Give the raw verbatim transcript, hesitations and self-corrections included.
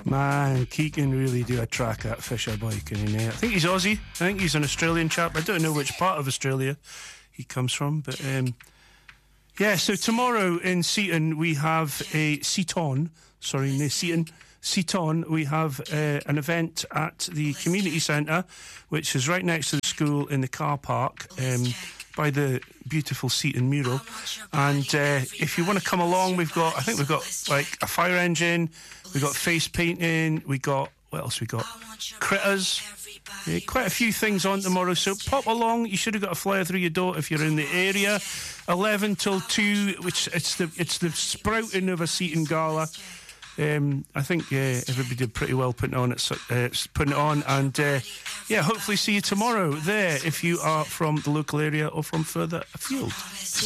Man, he can really do a track, that Fisher boy, can he? I think he's Aussie. I think he's an Australian chap. I don't know which part of Australia he comes from, but um, yeah. So tomorrow in Seaton we have a Seaton. Sorry, no Seaton. Seaton. We have uh, an event at the community centre, which is right next to the school in the car park. Um, by the beautiful Seaton mural. And uh, if you want to come along, we've got, I think we've got like a fire engine, we've got face painting, we got, what else we got? Critters. Yeah, quite a few things on tomorrow, so pop along. You should have got a flyer through your door if you're in the area. eleven till two, which it's the it's the sprouting of a Seaton gala. Um, I think uh, everybody did pretty well putting on it, uh, putting it on, and uh, yeah, hopefully see you tomorrow there if you are from the local area or from further afield.